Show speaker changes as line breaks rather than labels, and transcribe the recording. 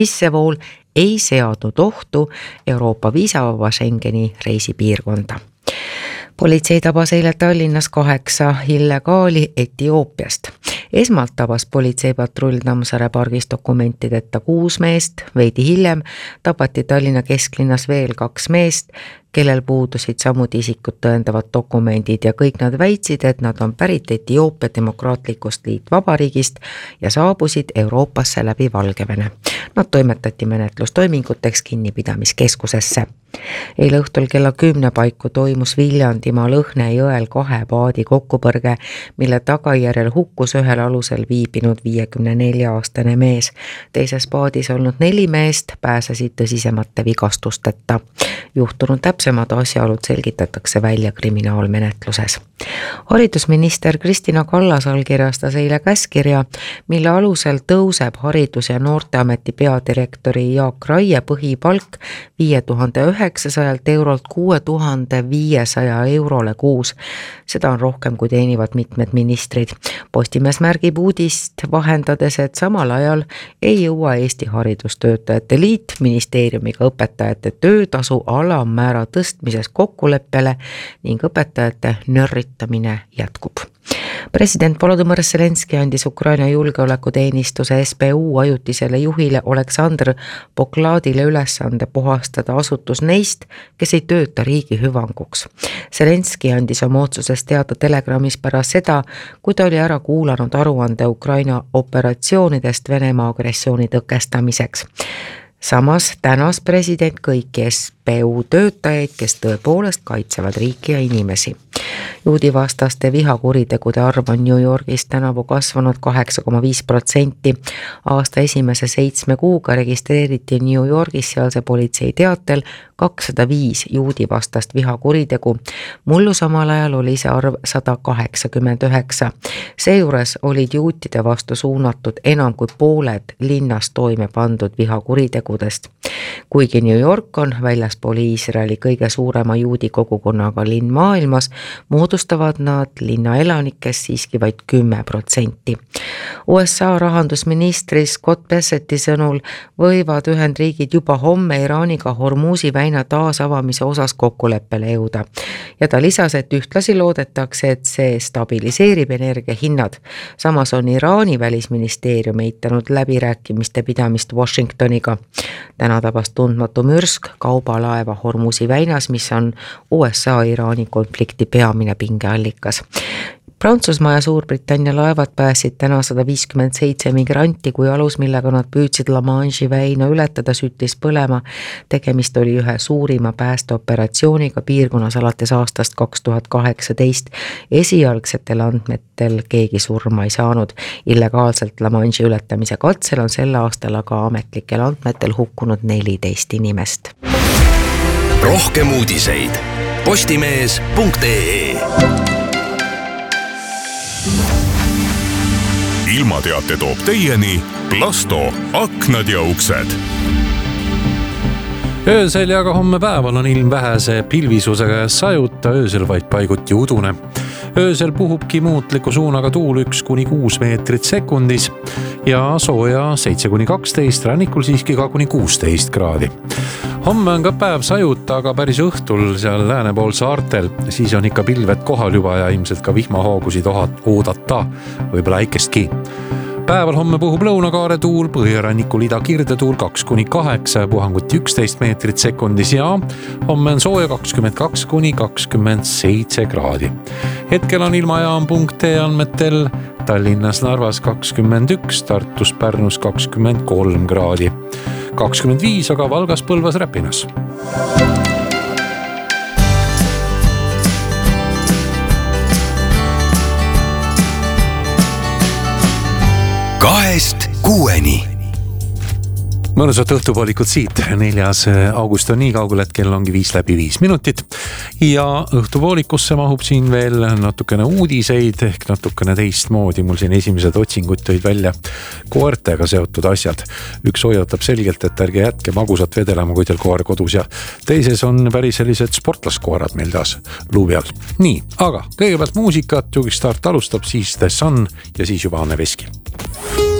sissevool ei seadnud ohtu Euroopa viisavaba Schengeni reisipiirkonda. Politsei tabas eile Tallinnas 8 illegaali Etioopiast. Esmalt tabas politseipatrull Tammsaare pargis dokumentideta 6 meest, veidi hiljem tabati Tallinna kesklinnas veel 2 meest, kellel puudusid samuti isikut tõendavad dokumendid ja kõik nad väitsid, et nad on pärit Etioopia demokraatlikust liitvabariigist ja saabusid Euroopasse läbi Valgevene. Nad toimetati menetlustoiminguteks kinnipidamiskeskusesse. Eile õhtul kella 10 paiku toimus Viljandimaa Lõhne jõel 2 paadi kokkupõrge, mille tagajärjel hukkus ühel alusel viibinud 54-aastane mees. Teises paadis olnud 4 meest pääsesid tõsisemate vigastusteta. Juhtunud täpsemad asjaolud selgitatakse välja kriminaalmenetluses. Haridusminister Kristina Kallas allkirjastas eile käskkirja, mille alusel tõuseb Haridus- ja Noorteameti peadirektori Jaak Raie põhipalk 5900 eurolt 6500 eurole kuus. Seda on rohkem kui teenivad mitmed ministrid. Postimees märgib uudist vahendades, et samal ajal ei jõua Eesti Haridustöötajate Liit ministeeriumiga õpetajate töötasu alammäära tõstmises kokkuleppele ning õpetajate nörritamine jätkub. President Volodõmõr Zelenski andis Ukraina julgeolekuteenistuse SBU ajutisele juhile Oleksandr Pokladile ülesande puhastada asutus neist, kes ei tööta riigi hüvanguks. Zelenski andis oma otsusest teada Telegramis pärast seda, kui ta oli ära kuulanud aruande Ukraina operatsioonidest Venemaa agressiooni tõkestamiseks. Samas tänas president kõiki SBU töötajaid, kes tõepoolest kaitsevad riiki ja inimesi. Juudivastaste vihakuritegude arv on New Yorgis tänavu kasvanud 8,5%. Aasta esimese 7 kuuga registreeriti New Yorgis sealse politsei teatel 205 juudivastast vihakuritegu. Mullu samal ajal oli see arv 189. Seejuures olid juutide vastu suunatud enam kui pooled linnas toime pandud vihakuritegudest. Kuigi New York on väljaspool Iisraeli kõige suurema juudi kogukonnaga linn maailmas, moodustavad nad linna elanikest siiski vaid 10%. USA rahandusministri Scott Bessetti sõnul võivad Ühendriigid juba homme Iraaniga Hormuzi väina taasavamise osas kokkuleppele jõuda. Ja ta lisas, et ühtlasi loodetakse, et see stabiliseerib energiahinnad. Samas on Iraani välisministeerium eitanud läbirääkimiste pidamist Washingtoniga. Täna tabas tundmatu mürsk kaubalaeva Hormuzi väinas, mis on USA-Iraani konflikti peamine pingeallikas. Prantsusmaa ja Suurbritannia laevad pääsid täna 157 migranti, kui alus, millega nad püüdsid La Manche'i väina ületada, süttis põlema. Tegemist oli ühe suurima päästeoperatsiooniga piirkonnas alates aastast 2018. Esialgsetel andmetel keegi surma ei saanud. Illegaalselt La Manche'i ületamise katsel on sel aastal aga ametlikel andmetel hukkunud 14 inimest.
Rohkem uudiseid postimees.ee. Ilmateate toob teieni Plasto aknad ja uksed.
Öösel ja ka homme päeval on ilm vähese pilvisusega ja sajuta, öösel vaid paiguti udune. Öösel puhubki muutliku suunaga tuul 1-6 meetrit sekundis ja sooja 7-12, rannikul siiski ka kuni 16 kraadi. Homme on ka päev sajuta, aga päris õhtul seal läänepool saartel, siis on ikka pilved kohal juba ja ilmselt ka vihmahoogusid oodata, võib-olla äikestki. Päeval homme puhub lõunakaare tuul, põhjarannikul idakirde tuul 2-8, puhanguti 11 meetrit sekundis ja homme on sooja 22-27 kraadi. Hetkel on ilmajaam.ee andmetel Tallinnas, Narvas 21, Tartus, Pärnus 23 kraadi. 25 aga Valgas, Põlvas, Räpinas.
Kahest kuueni.
Mõnusat õhtupoolikut siit. 4. august on nii kaugel, et kell ongi 5:05 ja õhtupoolikusse mahub siin veel natukene uudiseid ehk natukene teistmoodi. Mul siin esimesed otsingud tõid välja koertega seotud asjad. Üks hoiatab selgelt, et ärge jätke magusat vedelema, kui teil koer kodus ja teises on päris sellised sportlaskoerad meil taas luubi all. Nii, aga kõigepealt muusikat, Jugi Start alustab, siis The Sun ja siis juba Anne Veski.